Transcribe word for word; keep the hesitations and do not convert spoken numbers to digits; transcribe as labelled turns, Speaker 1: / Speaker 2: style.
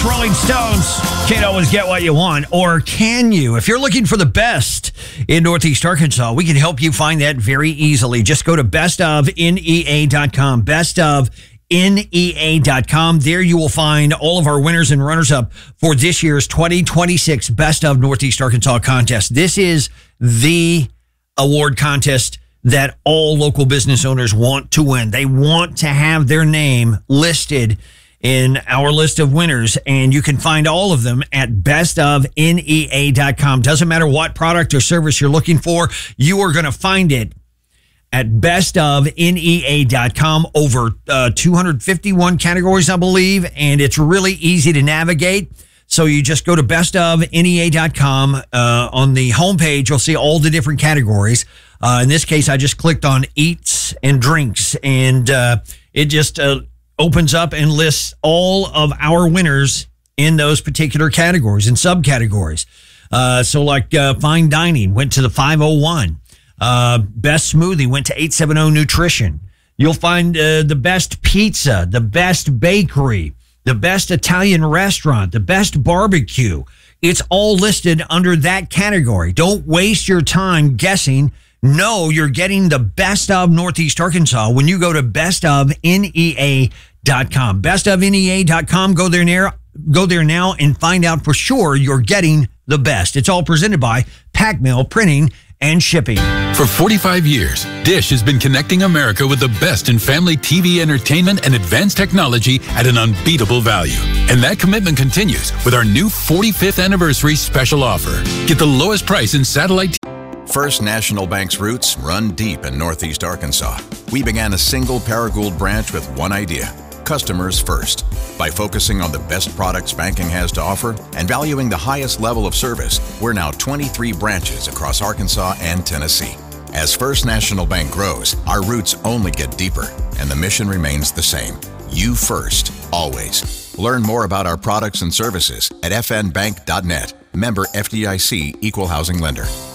Speaker 1: Rolling Stones, can't always get what you want, or can you? If you're looking for the best in Northeast Arkansas, we can help you find that very easily. Just go to best of N E A dot com, best of N E A dot com. There you will find all of our winners and runners-up for this year's twenty twenty-six Best of Northeast Arkansas contest. This is the award contest that all local business owners want to win. They want to have their name listed in our list of winners, and you can find all of them at best of N E A dot com. Doesn't matter what product or service you're looking for, you are going to find it at best of N E A dot com. Over uh, two hundred fifty-one categories, I believe, and it's really easy to navigate. So you just go to best of N E A dot com. Uh, on the homepage, you'll see all the different categories. Uh, in this case, I just clicked on eats and drinks, and uh, it just uh, opens up and lists all of our winners in those particular categories and subcategories. Uh, so like uh, fine dining went to the five oh one. Uh, best smoothie went to eight seventy nutrition. You'll find uh, the best pizza, the best bakery, the best Italian restaurant, the best barbecue. It's all listed under that category. Don't waste your time guessing. No, you're getting the best of Northeast Arkansas when you go to best of N E A dot com. best of N E A dot com. Go there now, go there now and find out for sure you're getting the best. It's all presented by Packmill Printing and Shipping.
Speaker 2: For forty-five years, Dish has been connecting America with the best in family T V entertainment and advanced technology at an unbeatable value. And that commitment continues with our new forty-fifth anniversary special offer. Get the lowest price in satellite T V.
Speaker 3: First National Bank's roots run deep in Northeast Arkansas. We began a single Paragould branch with one idea: customers first. By focusing on the best products banking has to offer and valuing the highest level of service, we're now twenty-three branches across Arkansas and Tennessee. As First National Bank grows, our roots only get deeper, and the mission remains the same: you first, always. Learn more about our products and services at f n bank dot net. Member F D I C, Equal Housing Lender.